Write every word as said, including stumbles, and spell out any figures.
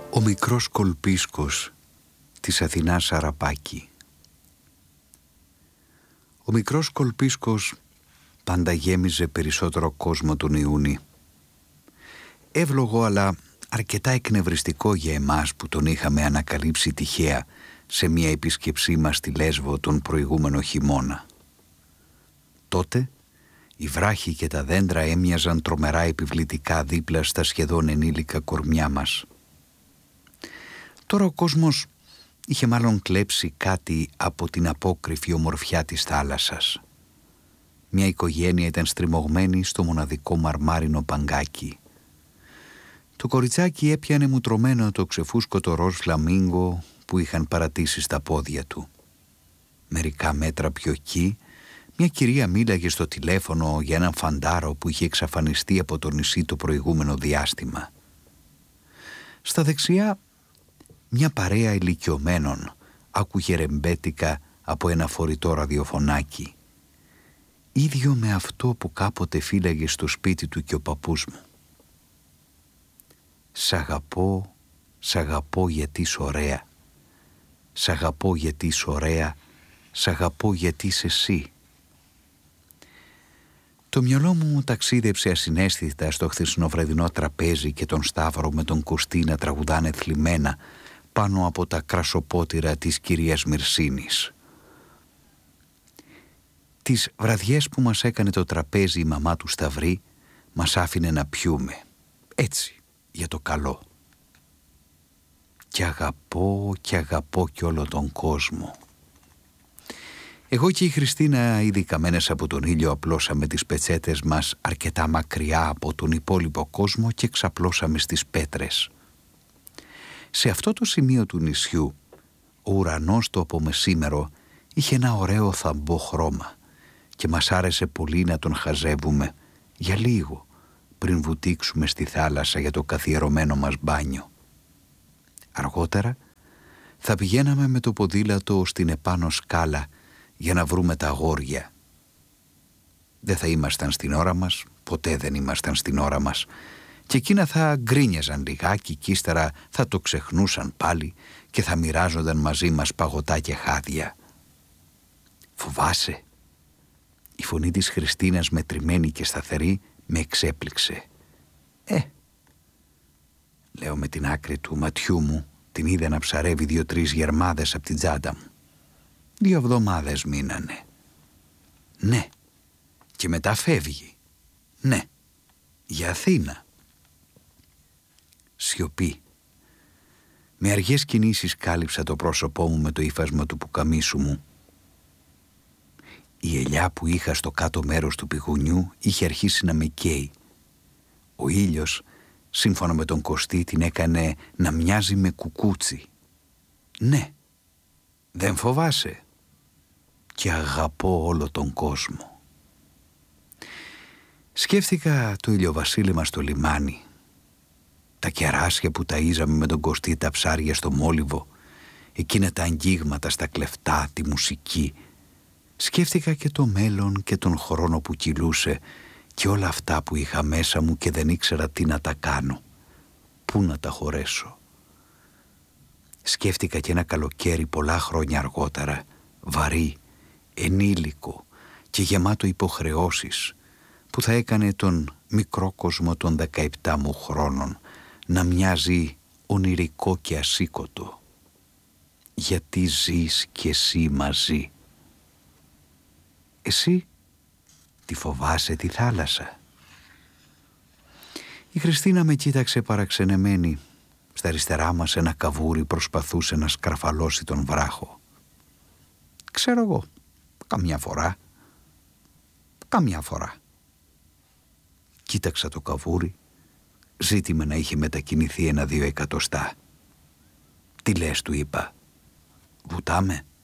Ο μικρός κολπίσκος της Αθηνάς Αραπάκη. Ο μικρός κολπίσκος πάντα γέμιζε περισσότερο κόσμο τον Ιούνι. Εύλογο αλλά αρκετά εκνευριστικό για εμάς που τον είχαμε ανακαλύψει τυχαία σε μια επίσκεψή μας στη Λέσβο τον προηγούμενο χειμώνα. Τότε οι βράχοι και τα δέντρα έμοιαζαν τρομερά επιβλητικά δίπλα στα σχεδόν ενήλικα κορμιά μας. Τώρα ο κόσμος είχε μάλλον κλέψει κάτι από την απόκρυφη ομορφιά της θάλασσας. Μια οικογένεια ήταν στριμωγμένη στο μοναδικό μαρμάρινο παγκάκι. Το κοριτσάκι έπιανε μουτρωμένο το ξεφούσκωτο ροζ φλαμίγκο που είχαν παρατήσει στα πόδια του. Μερικά μέτρα πιο εκεί, μια κυρία μίλαγε στο τηλέφωνο για έναν φαντάρο που είχε εξαφανιστεί από το νησί το προηγούμενο διάστημα. Στα δεξιά, μια παρέα ηλικιωμένων άκουγε ρεμπέτικα από ένα φορητό ραδιοφωνάκι, ίδιο με αυτό που κάποτε φύλαγε στο σπίτι του και ο παππούς μου. «Σ' αγαπώ, σ' αγαπώ γιατί είσαι ωραία, σ' αγαπώ γιατί είσαι ωραία, σ' αγαπώ γιατί είσαι εσύ». Το μυαλό μου ταξίδεψε ασυναίσθητα στο χθεσινοβραδινό τραπέζι και τον Σταύρο με τον Κωστή να τραγουδάνε θλιμμένα πάνω από τα κρασοπότηρα της κυρίας Μυρσίνης. Τις βραδιές που μας έκανε το τραπέζι η μαμά του Σταυρή μας άφηνε να πιούμε, έτσι, για το καλό. Και αγαπώ και αγαπώ κι όλο τον κόσμο. Εγώ και η Χριστίνα, ήδη καμένες από τον ήλιο, απλώσαμε τις πετσέτες μας αρκετά μακριά από τον υπόλοιπο κόσμο και ξαπλώσαμε στις πέτρες. Σε αυτό το σημείο του νησιού, ο ουρανός το απομεσήμερο είχε ένα ωραίο θαμπό χρώμα και μας άρεσε πολύ να τον χαζεύουμε για λίγο πριν βουτήξουμε στη θάλασσα για το καθιερωμένο μας μπάνιο. Αργότερα θα πηγαίναμε με το ποδήλατο στην επάνω σκάλα για να βρούμε τα αγόρια. Δεν θα ήμασταν στην ώρα μας, ποτέ δεν ήμασταν στην ώρα μας, και εκείνα θα γκρίνιαζαν λιγάκι κι ύστερα θα το ξεχνούσαν πάλι και θα μοιράζονταν μαζί μας παγωτά και χάδια. «Φοβάσαι?» Η φωνή της Χριστίνας, μετρημένη και σταθερή, με εξέπληξε. «Ε», λέω με την άκρη του ματιού μου, την είδα να ψαρεύει δύο-τρεις γερμάδες από την τσάντα μου. Δύο εβδομάδες μείνανε. «Ναι». «Και μετά φεύγει?» «Ναι». «Για Αθήνα?» Σιωπή. Με αργές κινήσεις κάλυψα το πρόσωπό μου με το ύφασμα του πουκαμίσου μου. Η ελιά που είχα στο κάτω μέρος του πηγουνιού είχε αρχίσει να με καίει. Ο ήλιος, σύμφωνα με τον Κωστή, την έκανε να μοιάζει με κουκούτσι. «Ναι». «Δεν φοβάσαι?» «Και αγαπώ όλο τον κόσμο». Σκέφτηκα το ηλιοβασίλεμα στο λιμάνι, τα κεράσια που ταΐζαμε με τον Κωστή, τα ψάρια στο μόλιβο, εκείνα τα αγγίγματα στα κλεφτά, τη μουσική. Σκέφτηκα και το μέλλον και τον χρόνο που κυλούσε και όλα αυτά που είχα μέσα μου και δεν ήξερα τι να τα κάνω, πού να τα χωρέσω. Σκέφτηκα και ένα καλοκαίρι πολλά χρόνια αργότερα, βαρύ, ενήλικο και γεμάτο υποχρεώσεις, που θα έκανε τον μικρό κόσμο των δεκαεπτά μου χρόνων να μοιάζει ονειρικό και ασήκωτο. Γιατί ζεις κι εσύ μαζί. Εσύ τη φοβάσαι τη θάλασσα? Η Χριστίνα με κοίταξε παραξενεμένη. Στα αριστερά μας ένα καβούρι προσπαθούσε να σκαρφαλώσει τον βράχο. «Ξέρω εγώ, καμιά φορά, καμιά φορά». Κοίταξα το καβούρι, ζήτημα να είχε μετακινηθεί ένα-δύο εκατοστά. «Τι λες?» του είπα. «Βουτάμε?»